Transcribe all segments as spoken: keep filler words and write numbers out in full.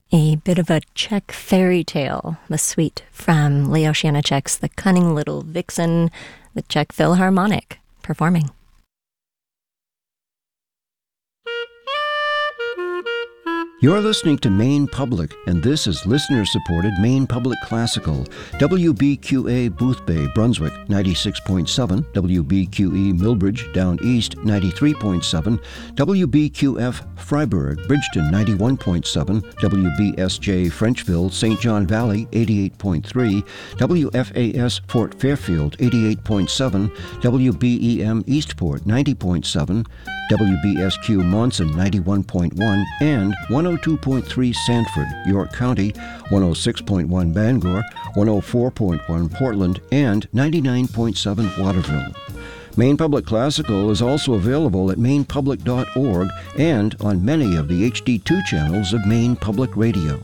A bit of a Czech fairy tale, the suite from Leo Janáček's The Cunning Little Vixen, the Czech Philharmonic performing. You're listening to Maine Public, and this is listener-supported Maine Public Classical. W B Q A Boothbay, Brunswick, ninety-six point seven. W B Q E Millbridge, Down East, ninety-three point seven. W B Q F Freiburg, Bridgeton, ninety-one point seven. W B S J Frenchville, Saint John Valley, eighty-eight point three. W F A S Fort Fairfield, eighty-eight point seven. W B E M Eastport, ninety point seven. W B S Q Monson, ninety-one point one, and one oh two point three Sanford, York County, one oh six point one Bangor, one oh four point one Portland, and ninety-nine point seven Waterville. Maine Public Classical is also available at maine public dot org and on many of the H D two channels of Maine Public Radio.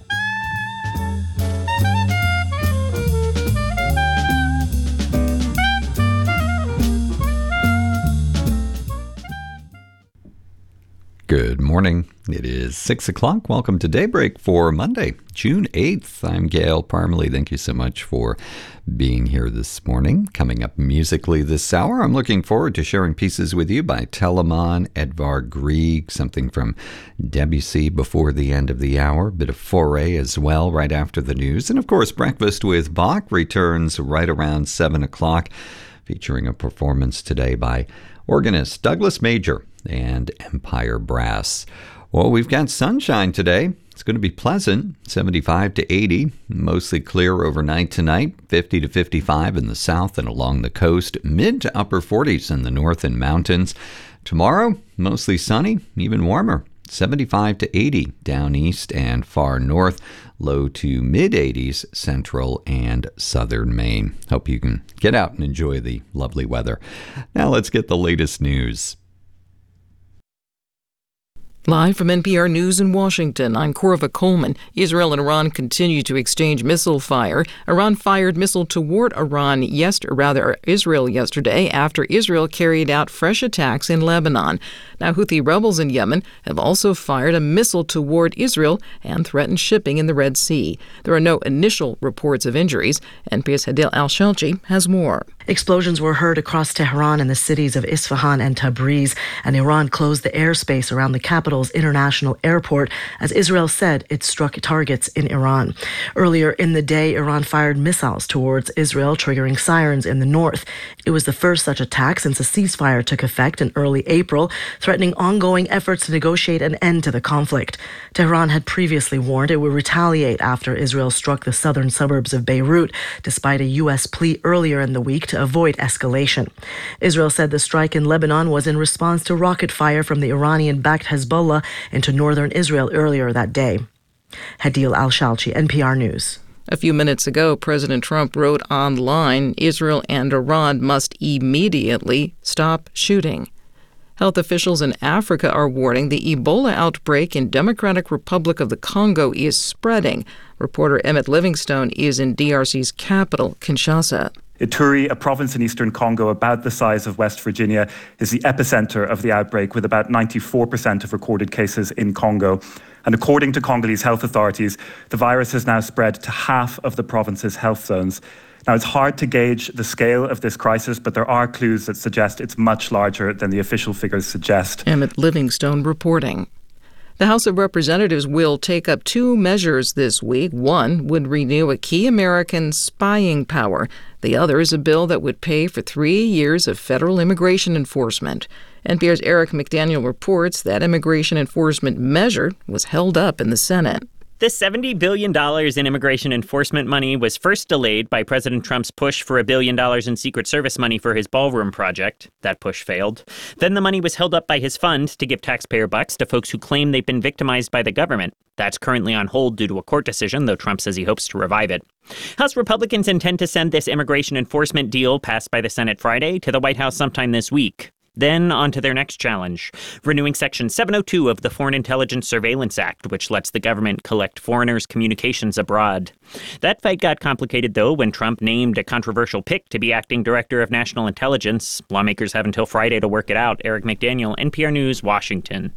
Good morning. It is six o'clock. Welcome to Daybreak for Monday, June eighth. I'm Gail Parmalee. Thank you so much for being here this morning. Coming up musically this hour, I'm looking forward to sharing pieces with you by Telemann, Edvard Grieg, something from Debussy before the end of the hour, a bit of Fauré as well right after the news. And of course, Breakfast with Bach returns right around seven o'clock, featuring a performance today by organist Douglas Major and Empire Brass. Well, we've got sunshine today. It's going to be pleasant, seventy-five to eighty, mostly clear overnight tonight, fifty to fifty-five in the south and along the coast, mid to upper forties in the north and mountains. Tomorrow, mostly sunny, even warmer, seventy-five to eighty down east and far north, low to mid eighties central and southern Maine. Hope you can get out and enjoy the lovely weather. Now let's get the latest news. Live from N P R News in Washington, I'm Corva Coleman. Israel and Iran continue to exchange missile fire. Iran fired missile toward Iran yesterday, or rather Israel yesterday, after Israel carried out fresh attacks in Lebanon. Now, Houthi rebels in Yemen have also fired a missile toward Israel and threatened shipping in the Red Sea. There are no initial reports of injuries. N P R's Hadil Al-Shalchi has more. Explosions were heard across Tehran and the cities of Isfahan and Tabriz, and Iran closed the airspace around the capital's international airport as Israel said it struck targets in Iran. Earlier in the day, Iran fired missiles towards Israel, triggering sirens in the north. It was the first such attack since a ceasefire took effect in early April, threatening ongoing efforts to negotiate an end to the conflict. Tehran had previously warned it would retaliate after Israel struck the southern suburbs of Beirut, despite a U S plea earlier in the week to avoid escalation. Israel said the strike in Lebanon was in response to rocket fire from the Iranian-backed Hezbollah into northern Israel earlier that day. Hadil Al-Shalchi, N P R News. A few minutes ago, President Trump wrote online, Israel and Iran must immediately stop shooting. Health officials in Africa are warning the Ebola outbreak in Democratic Republic of the Congo is spreading. Reporter Emmett Livingstone is in D R C's capital, Kinshasa. Ituri, a province in eastern Congo about the size of West Virginia, is the epicenter of the outbreak, with about ninety-four percent of recorded cases in Congo. And according to Congolese health authorities, the virus has now spread to half of the province's health zones. Now, it's hard to gauge the scale of this crisis, but there are clues that suggest it's much larger than the official figures suggest. Emmett Livingstone reporting. The House of Representatives will take up two measures this week. One would renew a key American spying power. The other is a bill that would pay for three years of federal immigration enforcement. N P R's Eric McDaniel reports that immigration enforcement measure was held up in the Senate. The seventy billion dollars in immigration enforcement money was first delayed by President Trump's push for a billion dollars in Secret Service money for his ballroom project. That push failed. Then the money was held up by his fund to give taxpayer bucks to folks who claim they've been victimized by the government. That's currently on hold due to a court decision, though Trump says he hopes to revive it. House Republicans intend to send this immigration enforcement deal passed by the Senate Friday to the White House sometime this week. Then on to their next challenge, renewing Section seven oh two of the Foreign Intelligence Surveillance Act, which lets the government collect foreigners' communications abroad. That fight got complicated, though, when Trump named a controversial pick to be acting director of national intelligence. Lawmakers have until Friday to work it out. Eric McDaniel, N P R News, Washington.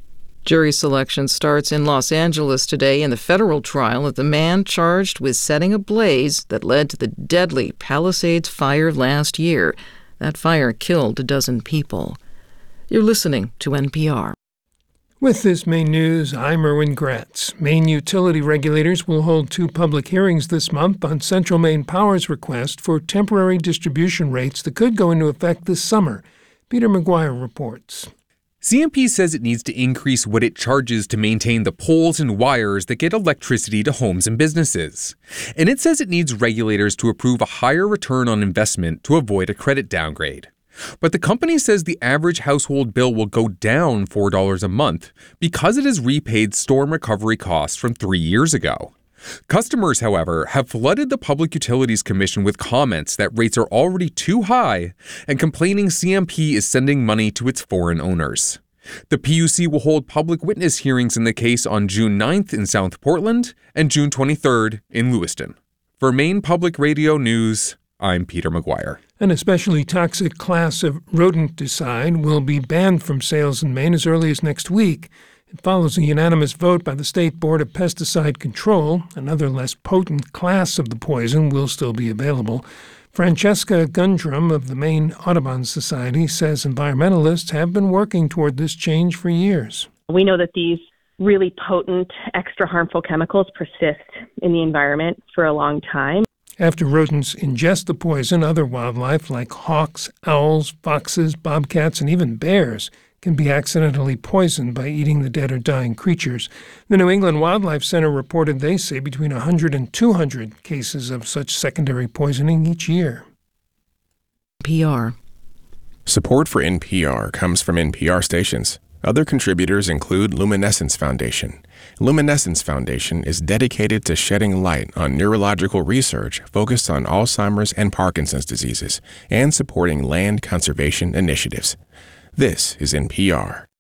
Jury selection starts in Los Angeles today in the federal trial of the man charged with setting a blaze that led to the deadly Palisades fire last year. That fire killed a dozen people. You're listening to N P R. With this Maine news, I'm Erwin Gratz. Maine utility regulators will hold two public hearings this month on Central Maine Power's request for temporary distribution rates that could go into effect this summer. Peter McGuire reports. C M P says it needs to increase what it charges to maintain the poles and wires that get electricity to homes and businesses. And it says it needs regulators to approve a higher return on investment to avoid a credit downgrade. But the company says the average household bill will go down four dollars a month because it has repaid storm recovery costs from three years ago. Customers, however, have flooded the Public Utilities Commission with comments that rates are already too high and complaining C M P is sending money to its foreign owners. The P U C will hold public witness hearings in the case on June ninth in South Portland and June twenty-third in Lewiston. For Maine Public Radio News, I'm Peter McGuire. An especially toxic class of rodenticide will be banned from sales in Maine as early as next week. It follows a unanimous vote by the State Board of Pesticide Control. Another less potent class of the poison will still be available. Francesca Gundrum of the Maine Audubon Society says environmentalists have been working toward this change for years. We know that these really potent, extra harmful chemicals persist in the environment for a long time. After rodents ingest the poison, other wildlife like hawks, owls, foxes, bobcats, and even bears can be accidentally poisoned by eating the dead or dying creatures. The New England Wildlife Center reported they say between one hundred and two hundred cases of such secondary poisoning each year. N P R. Support for N P R comes from N P R stations. Other contributors include Luminescence Foundation. Luminescence Foundation is dedicated to shedding light on neurological research focused on Alzheimer's and Parkinson's diseases and supporting land conservation initiatives. This is N P R.